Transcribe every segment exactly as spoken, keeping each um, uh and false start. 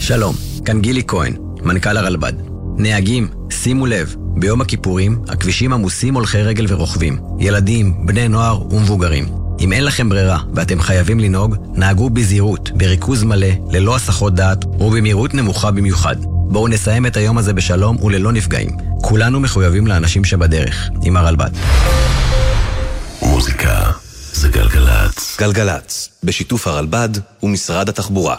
שלום, כאן גילי כהן, מנכ"ל הרלב"ד. נהגים, שימו לב, ביום הכיפורים הכבישים עמוסים הולכי רגל ורוכבים, ילדים, בני נוער ומבוגרים. אם אין לכם ברירה ואתם חייבים לנהוג, נהגו בזהירות, בריכוז מלא, ללא הסחות דעת ובמהירות נמוכה במיוחד. בואו נסיים את היום הזה בשלום וללא נפגעים. כולנו מחויבים לאנשים שבדרך, עם הרלב"ד. מוזיקה זה גלגלץ. גלגלץ, בשיתוף הרלב"ד ומשרד התחבורה.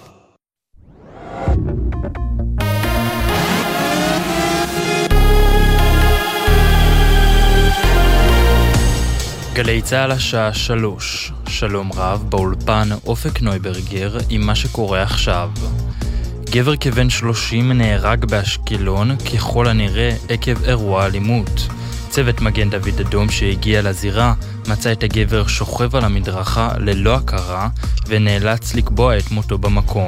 גלי צהל השעה שלוש. שלום רב, באולפן אופק נויברגר עם מה שקורה עכשיו. גבר כבן שלושים נהרג באשקלון ככל הנראה עקב אירוע אלימות. צוות מגן דוד אדום שהגיע לזירה מצא את הגבר שוכב על המדרכה ללא הכרה ונאלץ לקבוע את מותו במקום.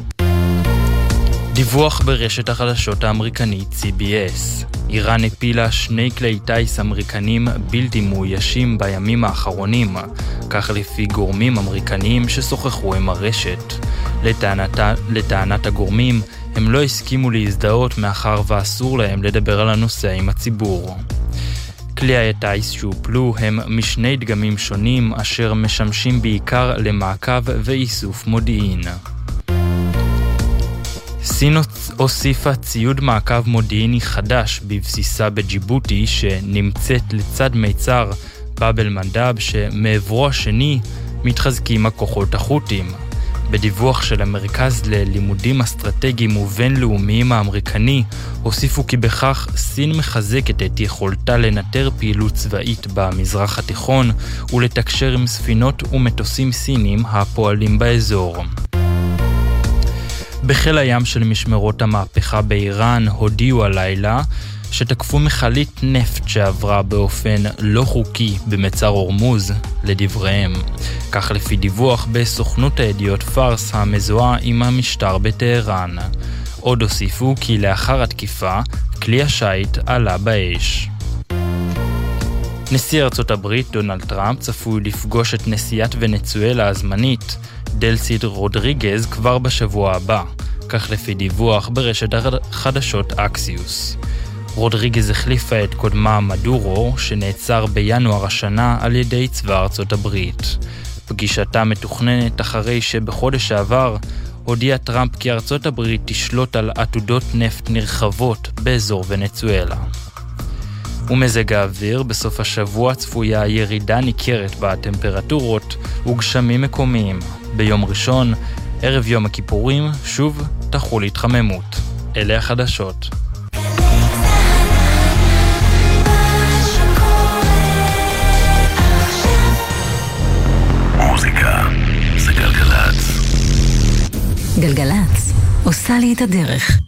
דיווח ברשת החדשות האמריקנית סי בי אס. איראן הפילה שני כלי טייס אמריקנים בלתי מאוישים בימים האחרונים, כך לפי גורמים אמריקניים ששוחחו עם הרשת. לטענת, לטענת הגורמים, הם לא הסכימו להזדהות מאחר ואסור להם לדבר על הנושא עם הציבור. כלי הטייס שהופלו הם משני דגמים שונים אשר משמשים בעיקר למעקב ואיסוף מודיעין. סין הוסיפה ציוד מעקב מודיעיני חדש בבסיסה בג'יבוטי שנמצאת לצד מיצר באב אל-מנדב שמעברו השני מתחזקים הכוחות החות'ים. בדיווח של המרכז ללימודים אסטרטגיים ובינלאומיים האמריקני הוסיפו כי בכך סין מחזקת את יכולתה לנטר פעילות צבאית במזרח התיכון ולתקשר עם ספינות ומטוסים סינים הפועלים באזור. בחיל הים של משמרות המהפכה באיראן הודיעו הלילה שתקפו מכלית נפט שעברה באופן לא חוקי במצר הורמוז לדבריהם. כך לפי דיווח בסוכנות הידיעות פארס המזוהה עם המשטר בטהרן. עוד הוסיפו כי לאחר התקיפה כלי השיט עלה באש. נשיא ארצות הברית דונלד טראמפ צפוי לפגוש את נשיאת ונצואלה הזמנית דלסי רודריגז כבר בשבוע הבא, כך לפי דיווח ברשת החדשות אקסיוס. רודריגז החליפה את קודמה מדורו שנעצר בינואר השנה על ידי צבא ארצות הברית. פגישתה מתוכננת אחרי שבחודש העבר הודיע טראמפ כי ארצות הברית תשלוט על עתודות נפט נרחבות באזור ונצואלה. ומזג האוויר, בסוף השבוע צפויה ירידה ניכרת בטמפרטורות וגשמים מקומיים. ביום ראשון, ערב יום הכיפורים, שוב תחול התחממות. אלה החדשות. מוזיקה זה גלגלץ. גלגלץ עושה לי את הדרך.